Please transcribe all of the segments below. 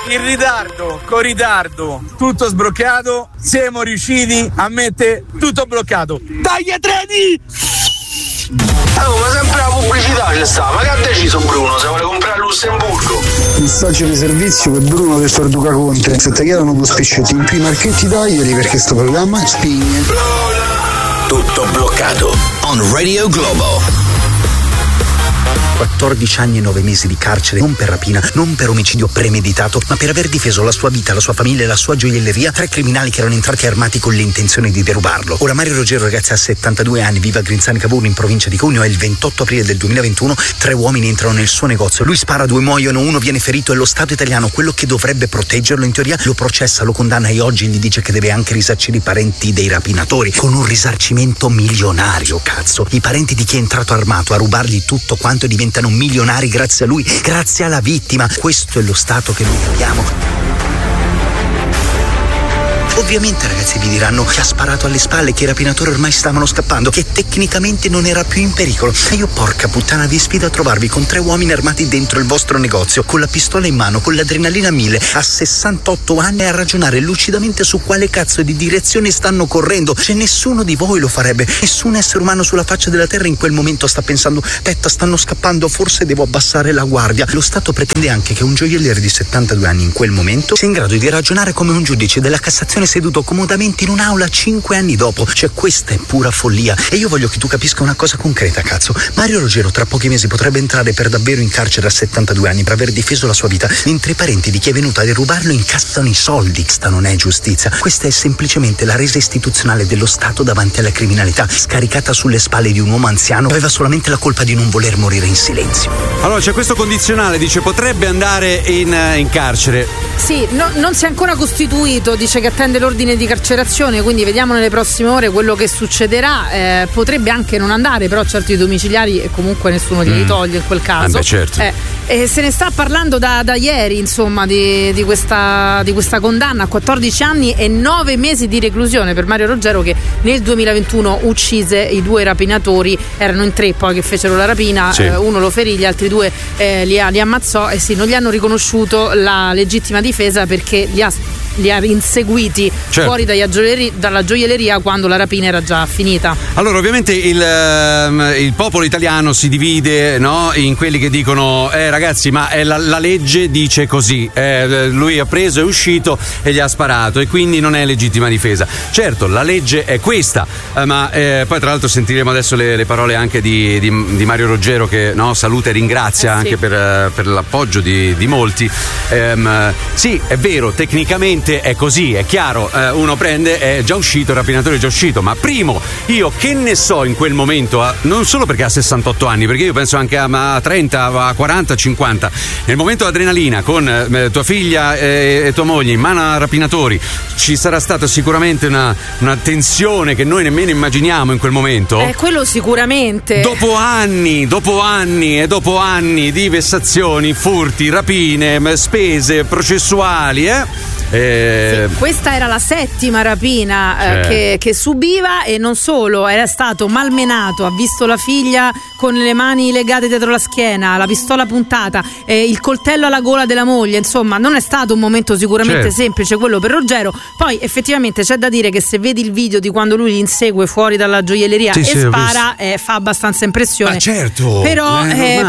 in ritardo, con ritardo, tutto sbloccato, siamo riusciti a mettere tutto bloccato. Taglia treni! Ma sempre la pubblicità c'è sta, ma che ha deciso Bruno? Se vuole comprare a Lussemburgo? Messaggio di servizio per Bruno del Torduca Conte. Se ti chiedono due spiccetti in più i marchetti tagliali perché sto programma spigne. Tutto bloccato on Radio Globo. 14 anni e 9 mesi di carcere, non per rapina, non per omicidio premeditato, ma per aver difeso la sua vita, la sua famiglia e la sua gioielleria. 3 criminali che erano entrati armati con l'intenzione di derubarlo. Ora Mario Roggero, ragazzi, ha 72 anni, vive a Grinzani Cavour in provincia di Cuneo, e il 28 aprile del 2021 3 uomini entrano nel suo negozio. Lui spara, 2 muoiono, 1 viene ferito e lo Stato italiano, quello che dovrebbe proteggerlo in teoria, lo processa, lo condanna e oggi gli dice che deve anche risarcire i parenti dei rapinatori con un risarcimento milionario, cazzo. I parenti di chi è entrato armato a rubargli tutto quanto diventano milionari grazie a lui, grazie alla vittima. Questo è lo Stato che noi abbiamo. Ovviamente, ragazzi, vi diranno che ha sparato alle spalle, che i rapinatori ormai stavano scappando, che tecnicamente non era più in pericolo. E io, porca puttana, vi sfido a trovarvi con 3 uomini armati dentro il vostro negozio, con la pistola in mano, con l'adrenalina a 1000, a 68 anni, a ragionare lucidamente su quale cazzo di direzione stanno correndo. Cioè, nessuno di voi lo farebbe. Nessun essere umano sulla faccia della terra in quel momento sta pensando: aspetta, stanno scappando, forse devo abbassare la guardia. Lo Stato pretende anche che un gioielliere di 72 anni in quel momento sia in grado di ragionare come un giudice della Cassazione seduto comodamente in un'aula 5 anni dopo. Cioè, questa è pura follia. E io voglio che tu capisca una cosa concreta, cazzo. Mario Roggero tra pochi mesi potrebbe entrare per davvero in carcere a 72 anni per aver difeso la sua vita, mentre i parenti di chi è venuto a derubarlo incassano i soldi. Questa non è giustizia, questa è semplicemente la resa istituzionale dello Stato davanti alla criminalità, scaricata sulle spalle di un uomo anziano che aveva solamente la colpa di non voler morire in silenzio. Allora c'è questo condizionale, dice potrebbe andare in carcere. Sì, non si è ancora costituito, dice che attende l'ordine di carcerazione, quindi vediamo nelle prossime ore quello che succederà. Potrebbe anche non andare, però certo i domiciliari e comunque nessuno glieli toglie in quel caso. Beh, certo. Se ne sta parlando da ieri, insomma, di questa condanna a 14 anni e 9 mesi di reclusione per Mario Roggero, che nel 2021 uccise i 2 rapinatori. Erano in 3 poi che fecero la rapina, sì. Uno lo ferì, gli altri 2 li ammazzò, e sì, non gli hanno riconosciuto la legittima difesa perché li ha inseguiti, certo, fuori dalla gioielleria quando la rapina era già finita. Allora ovviamente il popolo italiano si divide, no, in quelli che dicono ragazzi, ma la legge dice così, lui ha preso, è uscito e gli ha sparato e quindi non è legittima difesa. Certo, la legge è questa, ma poi tra l'altro sentiremo adesso le parole anche di Mario Roggero, che no, saluta e ringrazia anche per l'appoggio di molti. Sì, è vero, tecnicamente è così, è chiaro, uno prende, è già uscito, il rapinatore è già uscito, ma primo, io che ne so in quel momento, non solo perché ha 68 anni, perché io penso anche a 30, a 40, 50, nel momento adrenalina con tua figlia e tua moglie in mano a rapinatori, ci sarà stata sicuramente una tensione che noi nemmeno immaginiamo in quel momento. Quello sicuramente. Dopo anni di vessazioni, furti, rapine, spese processuali, Sì, questa era la 7ª rapina che subiva, e non solo, era stato malmenato, ha visto la figlia con le mani legate dietro la schiena, la pistola puntata, il coltello alla gola della moglie. Insomma, non è stato un momento sicuramente semplice quello per Roggero. Poi effettivamente c'è da dire che se vedi il video di quando lui li insegue fuori dalla gioielleria e spara, fa abbastanza impressione. Certo, però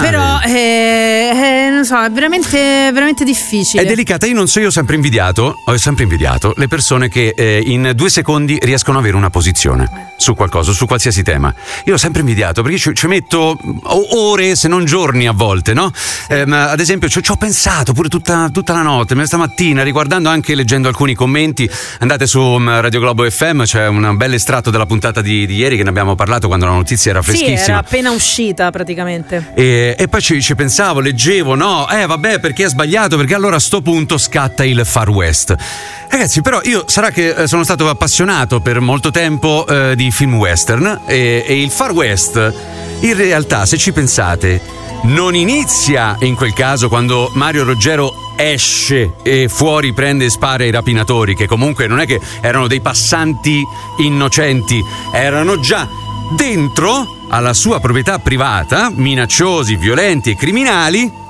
non so, è veramente difficile. È delicata. Io ho sempre invidiato le persone che in 2 secondi riescono ad avere una posizione su qualcosa, su qualsiasi tema. Io ho sempre invidiato, perché ci metto ore, se non giorni a volte, no? Ad esempio ci ho pensato pure tutta la notte, stamattina, riguardando anche, leggendo alcuni commenti. Andate su Radio Globo FM, c'è un bel estratto della puntata di ieri che ne abbiamo parlato quando la notizia era freschissima. Sì, era appena uscita praticamente. E poi ci pensavo, leggevo, no? Vabbè, perché è sbagliato, perché allora a sto punto scatta il Far West. Ragazzi, però io sarà che sono stato appassionato per molto tempo di film western, e il Far West in realtà, se ci pensate, non inizia in quel caso quando Mario Roggero esce e fuori prende e spara ai rapinatori, che comunque non è che erano dei passanti innocenti, erano già dentro alla sua proprietà privata, minacciosi, violenti e criminali.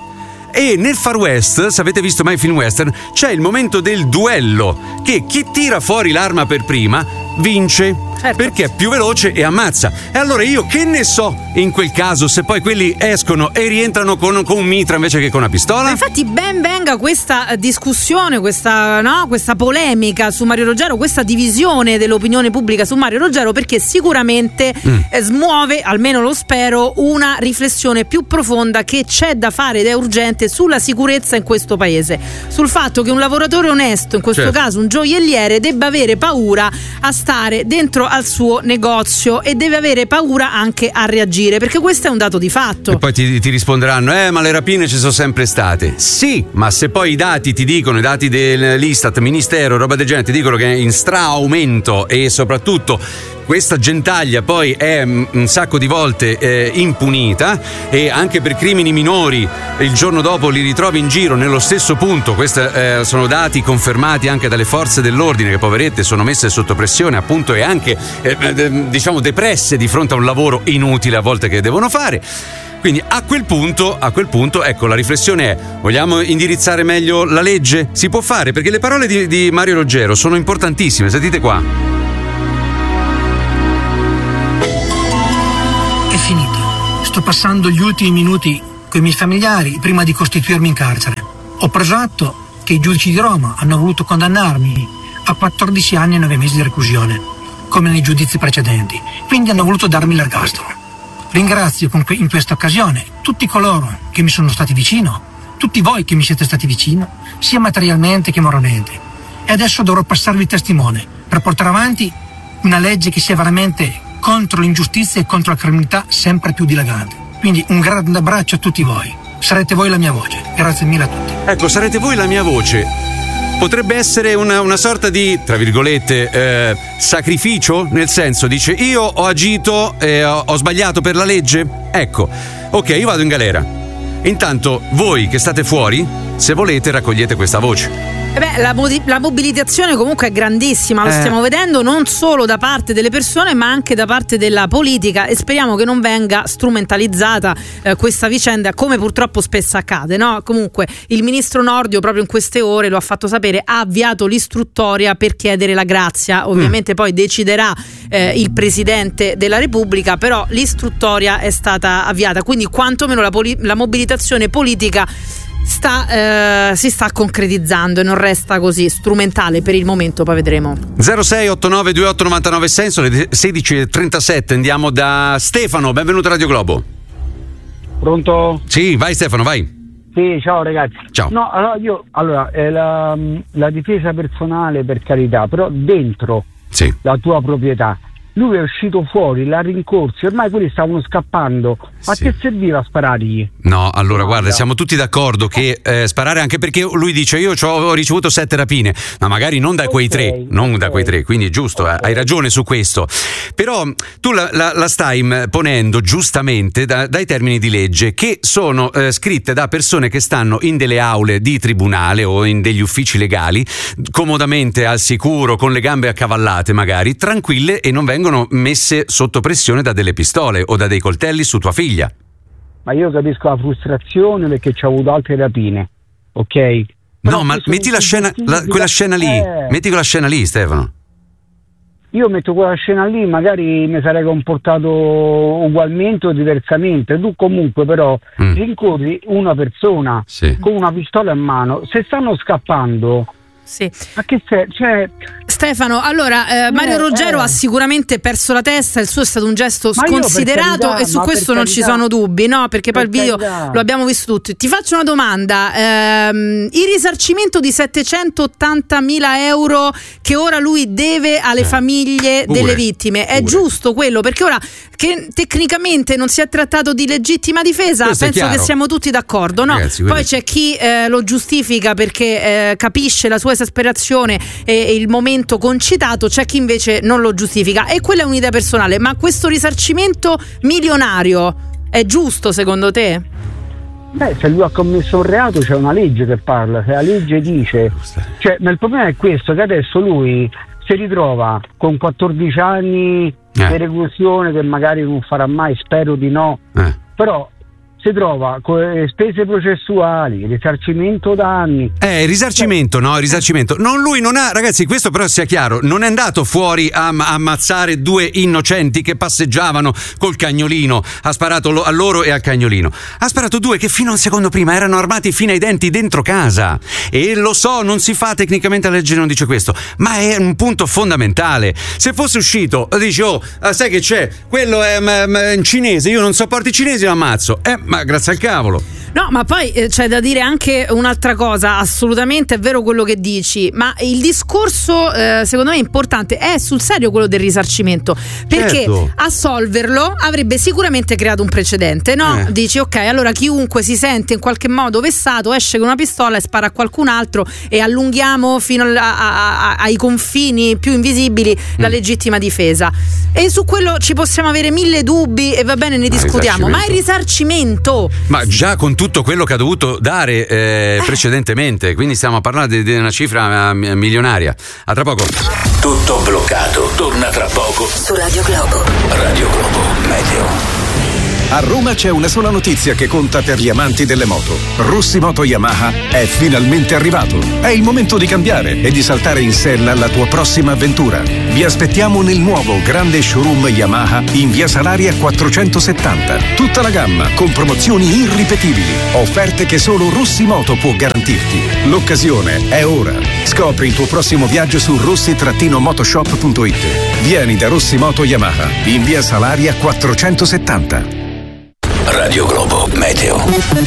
E nel Far West, se avete visto mai film western, c'è il momento del duello, che chi tira fuori l'arma per prima vince, perché è più veloce e ammazza. E allora io che ne so in quel caso se poi quelli escono e rientrano con un mitra invece che con una pistola? Ma infatti ben venga questa discussione, questa polemica su Mario Roggero, questa divisione dell'opinione pubblica su Mario Roggero, perché sicuramente smuove, almeno lo spero, una riflessione più profonda che c'è da fare ed è urgente sulla sicurezza in questo paese, sul fatto che un lavoratore onesto, in questo caso un gioielliere, debba avere paura a stare dentro al suo negozio e deve avere paura anche a reagire, perché questo è un dato di fatto. E poi ti risponderanno ma le rapine ci sono sempre state. Sì, ma se poi i dati ti dicono, i dati dell'Istat, Ministero, roba del genere, ti dicono che è in aumento e soprattutto questa gentaglia poi è un sacco di volte impunita, e anche per crimini minori il giorno dopo li ritrovi in giro nello stesso punto. Questi sono dati confermati anche dalle forze dell'ordine, che poverette sono messe sotto pressione appunto e anche diciamo depresse di fronte a un lavoro inutile a volte che devono fare. Quindi a quel punto ecco, la riflessione è: vogliamo indirizzare meglio la legge? Si può fare, perché le parole di Mario Roggero sono importantissime. Sentite qua. È finita. Sto passando gli ultimi minuti con i miei familiari prima di costituirmi in carcere. Ho preso atto che i giudici di Roma hanno voluto condannarmi a 14 anni e 9 mesi di reclusione, come nei giudizi precedenti. Quindi hanno voluto darmi l'ergastolo. Ringrazio in questa occasione tutti coloro che mi sono stati vicino, tutti voi che mi siete stati vicino, sia materialmente che moralmente. E adesso dovrò passarvi testimone per portare avanti una legge che sia veramente contro l'ingiustizia e contro la criminalità sempre più dilagante. Quindi un grande abbraccio a tutti voi. Sarete voi la mia voce. Grazie mille a tutti. Ecco, sarete voi la mia voce. Potrebbe essere una sorta di, tra virgolette, sacrificio, nel senso, dice: io ho agito, ho sbagliato per la legge, ecco, ok, io vado in galera. Intanto voi che state fuori, se volete, raccogliete questa voce. La mobilitazione comunque è grandissima, lo stiamo vedendo non solo da parte delle persone ma anche da parte della politica, e speriamo che non venga strumentalizzata questa vicenda, come purtroppo spesso accade, no? Comunque il ministro Nordio proprio in queste ore lo ha fatto sapere, ha avviato l'istruttoria per chiedere la grazia. Ovviamente poi deciderà il Presidente della Repubblica, però l'istruttoria è stata avviata, quindi quantomeno la mobilitazione politica si sta concretizzando e non resta così strumentale per il momento, poi vedremo. 06892899 sono le 16:37. Andiamo da Stefano, benvenuto a Radio Globo. Pronto? Sì, vai Stefano, vai. Sì, ciao ragazzi. Ciao. No, allora la difesa personale, per carità, però dentro la tua proprietà. Lui è uscito fuori, l'ha rincorso, ormai quelli stavano scappando. A che serviva sparargli? No, allora guarda, siamo tutti d'accordo che sparare, anche perché lui dice: io ho ricevuto 7 rapine, ma magari non da quei 3, da quei 3, quindi è giusto, hai ragione su questo. Però tu la stai ponendo giustamente dai termini di legge che sono scritte da persone che stanno in delle aule di tribunale o in degli uffici legali, comodamente al sicuro, con le gambe accavallate magari, tranquille, e non vengono messe sotto pressione da delle pistole o da dei coltelli su tua figlia. Ma io capisco la frustrazione perché ci ha avuto altre rapine, ok? Però no, ma metti quella scena lì, metti quella scena lì, Stefano. Io metto quella scena lì, magari mi sarei comportato ugualmente o diversamente. Tu comunque però rincorri una persona con una pistola in mano, se stanno scappando. Sì. Ma che c'è? Stefano, allora Mario Roggero ha sicuramente perso la testa, il suo è stato un gesto sconsiderato, e su questo non ci sono dubbi, no? Perché poi il video lo abbiamo visto tutti. Ti faccio una domanda: il risarcimento di 780.000 euro che ora lui deve alle famiglie delle vittime, è giusto quello? Perché ora che tecnicamente non si è trattato di legittima difesa, penso che siamo tutti d'accordo, no? Ragazzi, poi c'è chi lo giustifica perché capisce la sua esasperazione e il momento concitato, c'è chi invece non lo giustifica, e quella è un'idea personale. Ma questo risarcimento milionario è giusto secondo te? Beh, se lui ha commesso un reato c'è una legge che parla, se la legge dice, cioè, ma il problema è questo, che adesso lui si ritrova con 14 anni di reclusione, che magari non farà mai, spero di no, però si trova spese processuali, risarcimento danni. Risarcimento, no? Risarcimento. Lui non ha, ragazzi, questo però sia chiaro, non è andato fuori a ammazzare due innocenti che passeggiavano col cagnolino, ha sparato a loro e al cagnolino. Ha sparato due che fino a un secondo prima erano armati fino ai denti dentro casa. E lo so, non si fa tecnicamente, la legge non dice questo, ma è un punto fondamentale. Se fosse uscito, dici, sai che c'è? Quello è cinese, io non sopporto i cinesi, lo ammazzo. Ma grazie al cavolo. No, ma poi c'è da dire anche un'altra cosa, assolutamente è vero quello che dici, ma il discorso secondo me importante è sul serio quello del risarcimento, perché assolverlo avrebbe sicuramente creato un precedente, no? Dici ok, allora chiunque si sente in qualche modo vessato esce con una pistola e spara a qualcun altro e allunghiamo fino ai confini più invisibili la legittima difesa, e su quello ci possiamo avere mille dubbi e va bene, ne discutiamo, ma il risarcimento, ma già con tutto quello che ha dovuto dare precedentemente, quindi stiamo a parlare di una cifra milionaria. A tra poco. Tutto bloccato, torna tra poco su Radio Globo. Radio Globo Meteo. A Roma c'è una sola notizia che conta per gli amanti delle moto. Russi Moto Yamaha è finalmente arrivato. È il momento di cambiare e di saltare in sella alla tua prossima avventura. Vi aspettiamo nel nuovo grande showroom Yamaha in via Salaria 470. Tutta la gamma con promozioni irripetibili. Offerte che solo Russi Moto può garantirti. L'occasione è ora. Scopri il tuo prossimo viaggio su russi-motoshop.it. Vieni da Russi Moto Yamaha in via Salaria 470. Radio Globo Meteo.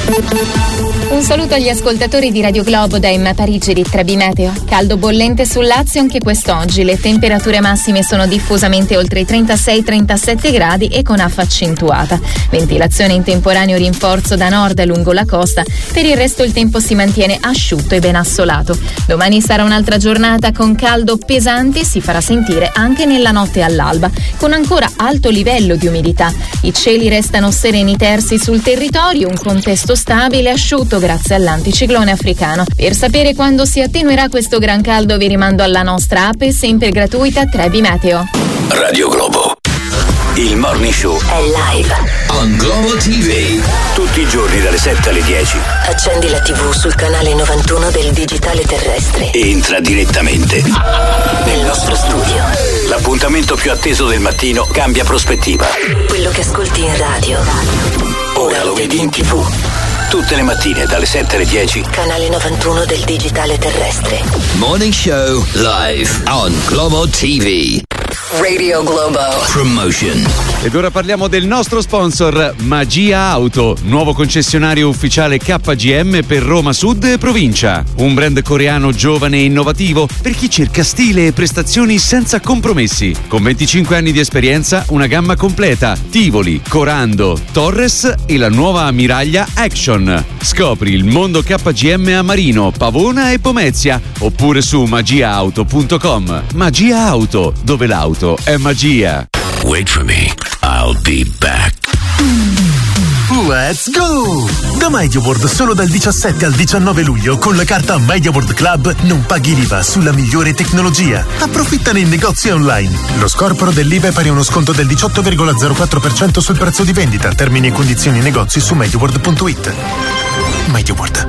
Un saluto agli ascoltatori di Radio Globo da Emma Parigi di Trebi Meteo. Caldo bollente sul Lazio anche quest'oggi. Le temperature massime sono diffusamente oltre i 36-37 gradi e con affa accentuata. Ventilazione in temporaneo rinforzo da nord lungo la costa. Per il resto il tempo si mantiene asciutto e ben assolato. Domani sarà un'altra giornata con caldo pesante e si farà sentire anche nella notte all'alba, con ancora alto livello di umidità. I cieli restano sereni terzi sul territorio, un contesto stabile e asciutto grazie all'anticiclone africano. Per sapere quando si attenuerà questo gran caldo vi rimando alla nostra app sempre gratuita Trebi Meteo. Radio Globo. Il Morning Show è live on Globo TV. Tutti i giorni dalle 7 alle 10. Accendi la TV sul canale 91 del digitale terrestre. E entra direttamente nel nostro studio. L'appuntamento più atteso del mattino cambia prospettiva. Quello che ascolti in radio ora lo vedi in TV. Tutte le mattine dalle 7 alle 10. Canale 91 del digitale terrestre. Morning Show live on Globo TV. Radio Globo Promotion. Ed ora parliamo del nostro sponsor Magia Auto, nuovo concessionario ufficiale KGM per Roma Sud e provincia. Un brand coreano giovane e innovativo per chi cerca stile e prestazioni senza compromessi. Con 25 anni di esperienza, una gamma completa: Tivoli, Corando, Torres e la nuova ammiraglia Action. Scopri il mondo KGM a Marino, Pavona e Pomezia, oppure su magiaauto.com. Magia Auto, dove l'auto è magia. Wait for me, I'll be back. Let's go! Da MediaWorld solo dal 17 al 19 luglio con la carta MediaWorld Club non paghi l'IVA sulla migliore tecnologia. Approfittane in negozi online. Lo scorporo dell'IVA è pari a uno sconto del 18,04% sul prezzo di vendita. Termini e condizioni negozi su MediaWorld.it. MediaWorld.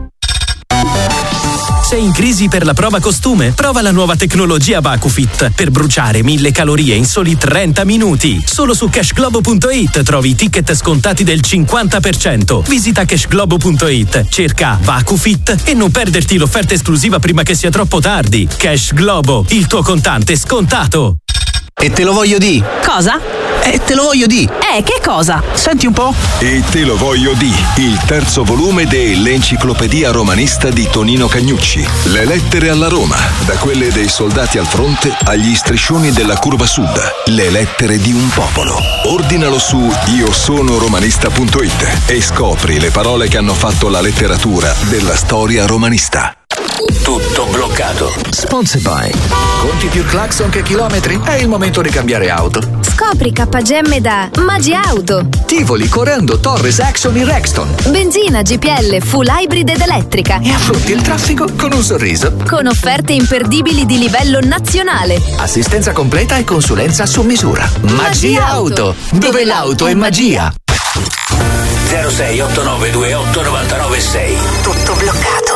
Sei in crisi per la prova costume? Prova la nuova tecnologia VacuFit per bruciare 1000 calorie in soli 30 minuti. Solo su cashglobo.it trovi i ticket scontati del 50%. Visita cashglobo.it, cerca VacuFit e non perderti l'offerta esclusiva prima che sia troppo tardi. Cash Globo, il tuo contante scontato. E te lo voglio di. Cosa? Te lo voglio di. Che cosa? Senti un po'. E te lo voglio di. Il terzo volume dell'Enciclopedia Romanista di Tonino Cagnucci. Le lettere alla Roma, da quelle dei soldati al fronte agli striscioni della curva sud. Le lettere di un popolo. Ordinalo su iosono-romanista.it e scopri le parole che hanno fatto la letteratura della storia romanista. Tutto bloccato. Sponsored by. Conti più clacson che chilometri? È il momento di cambiare auto. Scopri KGM da Magia Auto. Tivoli, Corando, Torres, Action in Rexton. Benzina, GPL, full hybrid ed elettrica. E affronti il traffico con un sorriso. Con offerte imperdibili di livello nazionale. Assistenza completa e consulenza su misura. Magia Auto, dove l'auto è magia. 06 8928 996. Tutto bloccato.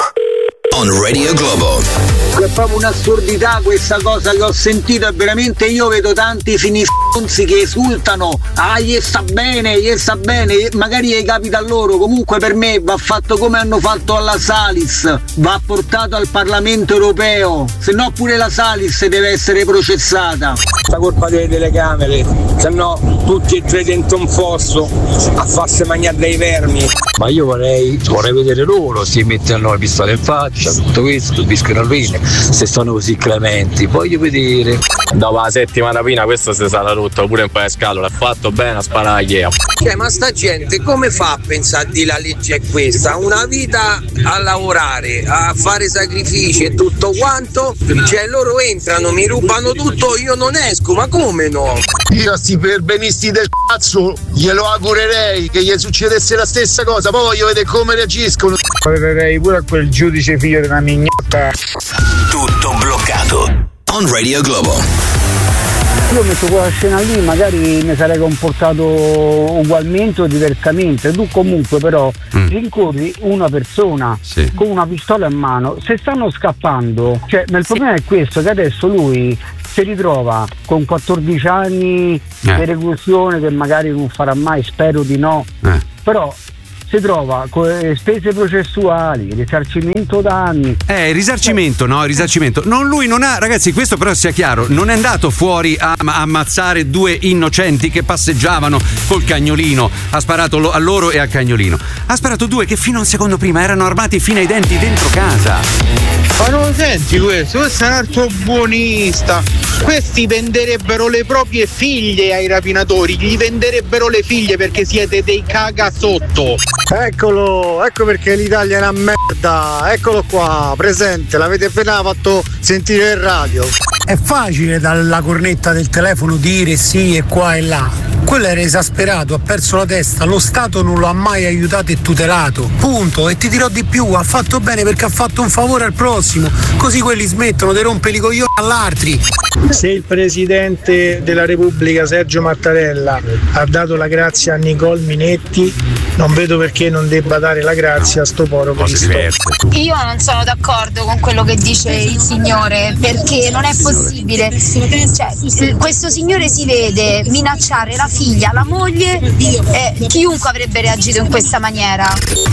On Radio Globo. È proprio un'assurdità questa cosa che ho sentito, e veramente io vedo tanti finifonzi che esultano. Gli sta bene, magari gli capita a loro. Comunque per me va fatto come hanno fatto alla Salis, va portato al Parlamento europeo, se no pure la Salis deve essere processata. La colpa delle telecamere, se no tutti e tre dentro un fosso a farsi mangiare dei vermi. Ma io vorrei vedere loro, si mettono le pistole in faccia, tutto questo, subiscono rovine, se sono così clementi, voglio vedere. Dopo la settima rapina questo si sarà rotto pure un po' di scalo, l'ha fatto bene a sparare. Ma sta gente come fa a pensare di la legge è questa? Una vita a lavorare, a fare sacrifici e tutto quanto, cioè loro entrano, mi rubano tutto, io non esco, ma come no? Io a sti perbenisti del cazzo glielo augurerei che gli succedesse la stessa cosa, poi voglio vedere come reagiscono. Parlerei pure a quel giudice figlio di una mignotta. Tutto bloccato. On Radio Globo. Io metto quella scena lì, magari mi sarei comportato ugualmente o diversamente. Tu comunque però rincorri una persona con una pistola in mano, se stanno scappando, cioè ma il problema è questo, che adesso lui si ritrova con 14 anni di reclusione, che magari non farà mai, spero di no, però si trova con spese processuali, risarcimento danni. Risarcimento. Non, lui non ha, ragazzi, questo però sia chiaro, non è andato fuori a ammazzare due innocenti che passeggiavano col cagnolino, ha sparato a loro e al cagnolino. Ha sparato due che fino a un secondo prima erano armati fino ai denti dentro casa. Ma non lo senti questo? Questo è un altro buonista. Questi venderebbero le proprie figlie ai rapinatori, gli venderebbero le figlie perché siete dei cagasotto. Eccolo, ecco perché l'Italia è una merda, eccolo qua, presente, l'avete appena fatto sentire in radio. È facile dalla cornetta del telefono dire sì e qua e là. Quello era esasperato, ha perso la testa, lo Stato non lo ha mai aiutato e tutelato, punto. E ti dirò di più, ha fatto bene perché ha fatto un favore al prossimo, così quelli smettono di rompere i coglioni all'altri. Se il Presidente della Repubblica Sergio Mattarella ha dato la grazia a Nicole Minetti, non vedo perché non debba dare la grazia a sto povero Cristo. Io non sono d'accordo con quello che dice il signore, perché non è possibile. Cioè, questo signore si vede minacciare la figlia, la moglie, e chiunque avrebbe reagito in questa maniera.